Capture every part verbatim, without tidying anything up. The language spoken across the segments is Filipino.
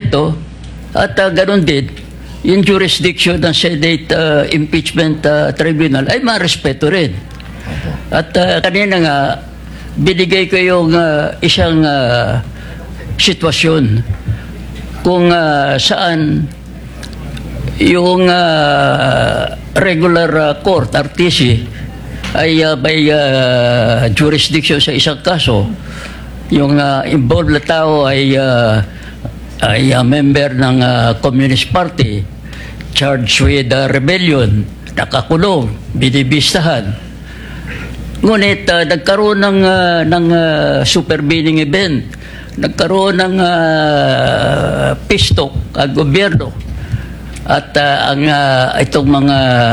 respeto at uh, ganun din, yung jurisdiction ng Senate uh, Impeachment uh, Tribunal ay marespeto rin. At uh, kanina nga, binigay ko yung uh, isang uh, sitwasyon kung uh, saan yung uh, regular uh, court, R T C, ay uh, may uh, jurisdiction sa isang kaso. Yung uh, involved na tao ay uh, ay uh, member ng uh, Communist Party, charged with uh, rebellion, nakakulong, binibistahan. Ngunit uh, nagkaroon ng, uh, ng uh, supervening event, nagkaroon ng uh, peace talk ang gobyerno. At uh, ang uh, itong mga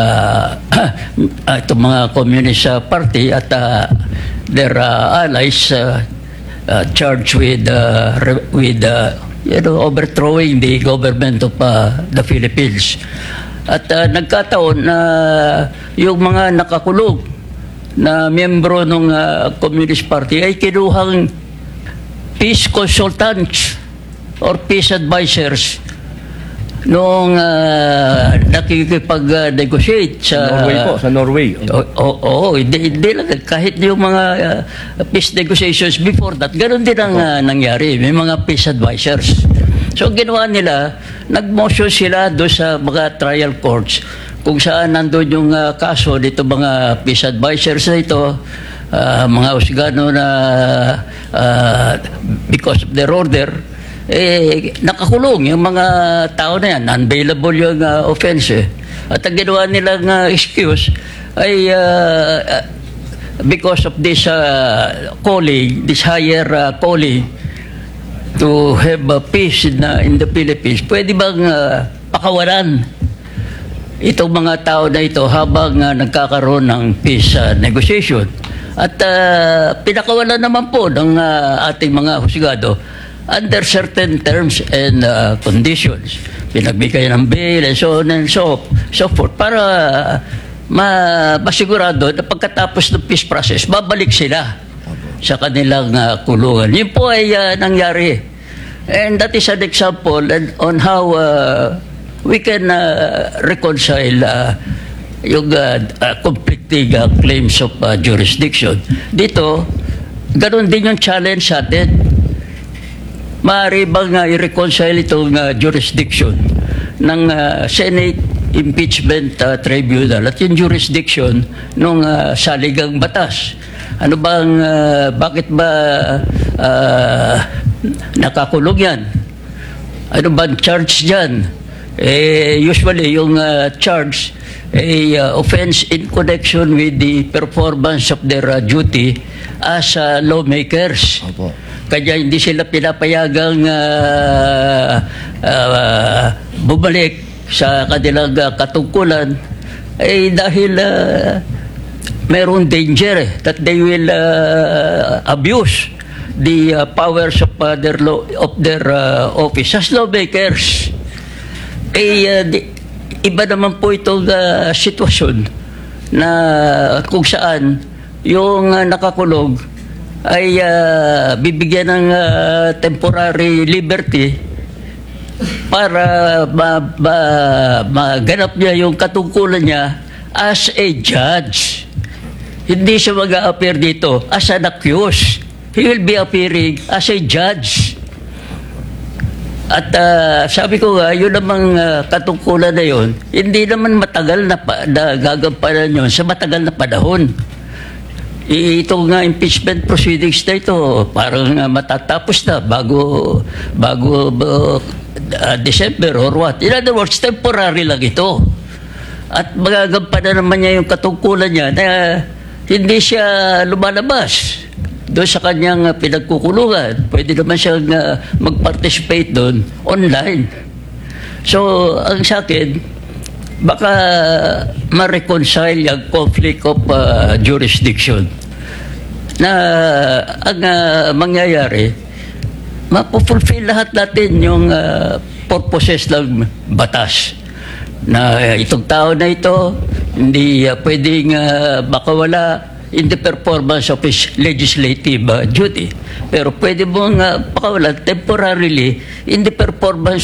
uh, itong mga Communist uh, Party at uh, their uh, allies uh, uh, charged with uh, with uh, you know, overthrowing the government of uh, the Philippines. At uh, nagkataon na uh, yung mga nakakulong na miyembro ng uh, Communist Party ay kinuhang peace consultants or peace advisors noong uh, nakikipag-negotiate sa Norway po, sa Norway. Oo, oh, oh, oh, hindi, hindi lang. Kahit yung mga uh, peace negotiations before that, ganun din ang uh, nangyari. May mga peace advisors. So, ginawa nila, nag-motion sila doon sa mga trial courts kung saan nandun yung uh, kaso dito mga peace advisors na ito, uh, mga husgano na uh, because of their order, eh, nakakulong yung mga tao na yan, unbailable yung uh, offense. Eh. At ang ginawa nilang uh, excuse ay uh, uh, because of this uh, calling, this higher uh, calling to have uh, peace in, uh, in the Philippines, pwede bang uh, pakawalan itong mga tao na ito habang uh, nagkakaroon ng peace uh, negotiation? At uh, pinakawalan naman po ng uh, ating mga husgado under certain terms and uh, conditions. Pinagbigay ng bail and so on and so, so forth para ma masigurado na pagkatapos ng peace process, babalik sila sa kanilang uh, kulungan. Yun po ay uh, nangyari. And that is an example on how uh, we can uh, reconcile uh, yung uh, uh, conflicting uh, claims of uh, jurisdiction. Dito, ganun din yung challenge sa atin. Maaari bang uh, i-reconcile itong uh, jurisdiction ng uh, Senate Impeachment uh, Tribunal at yung jurisdiction ng uh, saligang batas? Ano bang, uh, bakit ba uh, nakakulong yan? Ano bang charge dyan? Eh, usually yung uh, charge a uh, offense in connection with the performance of their uh, duty as uh, lawmakers. Opo. Kaya hindi sila pinapayagang uh, uh, bumalik sa kanilang uh, katungkulan eh dahil uh, mayroong danger eh, that they will uh, abuse the uh, powers of uh, their law, of their uh, office as lawmakers. Eh uh, di, iba naman po itong uh, sitwasyon na kung saan yung uh, nakakulong ay uh, bibigyan ng uh, temporary liberty para ma, ma, maganap niya yung katungkulan niya as a judge. Hindi siya mag-a-appear dito as an accused. He will be appearing as a judge. At uh, sabi ko nga, yun namang uh, katungkulan na yun, hindi naman matagal na, pa, na gagampanan yun sa matagal na panahon. Itong uh, impeachment proceedings na ito, parang uh, matatapos na bago, bago uh, uh, December or what. In other words, temporary lang ito. At magagampanan naman niya yung katungkulan niya na hindi siya lumalabas doon sa kanyang uh, pinagkukulungan. Pwede naman siyang uh, mag-participate doon online. So, ang sa akin, baka ma-reconcile yung conflict of uh, jurisdiction na ang uh, mangyayari, mapufulfill lahat natin yung uh, purposes ng batas na uh, itong tao na ito hindi uh, pwedeng uh, makawala in the performance of his legislative uh, duty, pero pwede mong uh, pakawalan temporarily in the performance